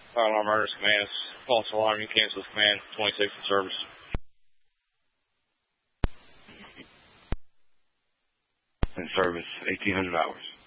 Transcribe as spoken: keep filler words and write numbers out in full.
Fire alarm emergency command. False alarm. You cancel this command. twenty-six in service. In service, eighteen hundred hours.